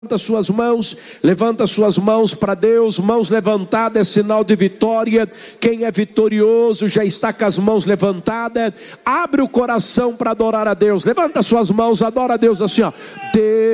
Levanta suas mãos para Deus. Mãos levantadas é sinal de vitória. Quem é vitorioso já está com as mãos levantadas. Abre o coração para adorar a Deus. Levanta suas mãos, adora a Deus assim, ó. Deus